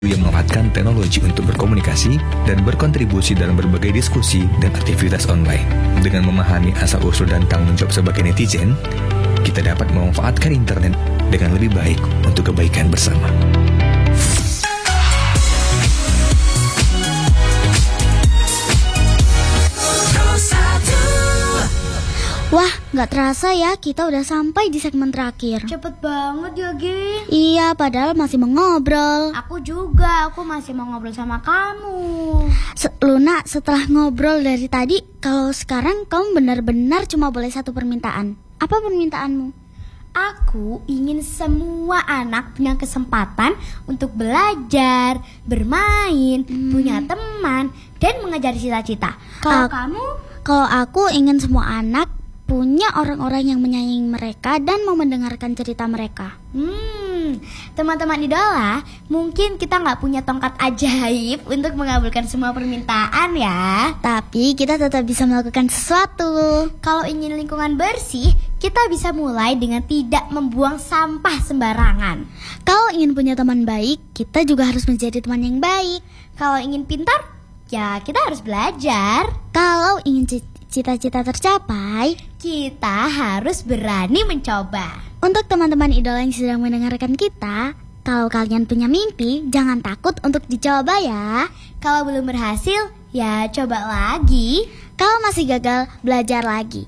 yang memanfaatkan teknologi untuk berkomunikasi dan berkontribusi dalam berbagai diskusi dan aktivitas online. Dengan memahami asal-usul dan tanggung jawab sebagai netizen, kita dapat memanfaatkan internet dengan lebih baik untuk kebaikan bersama. Wah, gak terasa ya kita udah sampai di segmen terakhir. Cepet banget ya, Gi. Iya, padahal masih mau ngobrol. Aku juga, aku masih mau ngobrol sama kamu. Luna, setelah ngobrol dari tadi, kalau sekarang kamu benar-benar cuma boleh satu permintaan. Apa permintaanmu? Aku ingin semua anak punya kesempatan untuk belajar, bermain, punya teman, dan mengejar cita-cita. Kalau kamu? Kalau aku ingin semua anak punya orang-orang yang menyayangi mereka dan mau mendengarkan cerita mereka. Teman-teman idola, mungkin kita nggak punya tongkat ajaib untuk mengabulkan semua permintaan ya. Tapi kita tetap bisa melakukan sesuatu. Kalau ingin lingkungan bersih, kita bisa mulai dengan tidak membuang sampah sembarangan. Kalau ingin punya teman baik, kita juga harus menjadi teman yang baik. Kalau ingin pintar, ya kita harus belajar. Kalau ingin cita-cita tercapai, kita harus berani mencoba. Untuk teman-teman idola yang sedang mendengarkan kita, kalau kalian punya mimpi, jangan takut untuk dicoba ya. Kalau belum berhasil, ya coba lagi. Kalau masih gagal, belajar lagi.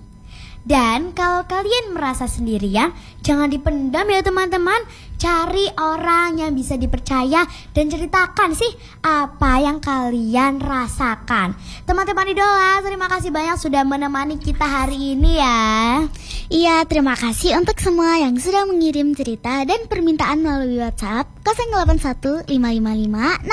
Dan kalau kalian merasa sendirian, jangan dipendam ya teman-teman. Cari orang yang bisa dipercaya dan ceritakan sih apa yang kalian rasakan. Teman-teman idola, terima kasih banyak sudah menemani kita hari ini ya. Iya, terima kasih untuk semua yang sudah mengirim cerita dan permintaan melalui WhatsApp 081 555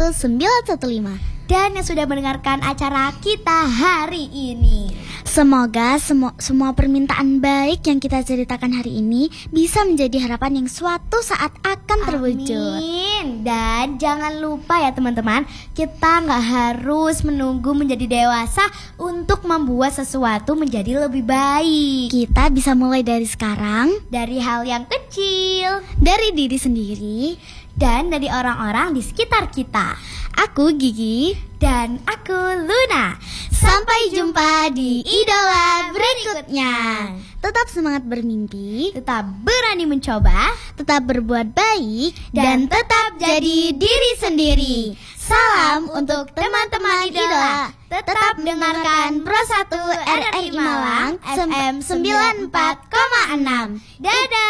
600 915. Dan yang sudah mendengarkan acara kita hari ini. Semoga semua permintaan baik yang kita ceritakan hari ini bisa menjadi harapan yang suatu saat akan terwujud. Amin. Dan jangan lupa ya teman-teman, kita gak harus menunggu menjadi dewasa untuk membuat sesuatu menjadi lebih baik. Kita bisa mulai dari sekarang, dari hal yang kecil, dari diri sendiri, dan dari orang-orang di sekitar kita. Aku Gigi. Dan aku Luna. Sampai jumpa di idola berikutnya. Tetap semangat bermimpi, tetap berani mencoba, tetap berbuat baik, dan tetap jadi diri sendiri. Salam untuk teman-teman idola. Tetap dengarkan Pro 1 RRI Malang FM 94,6. Dadah.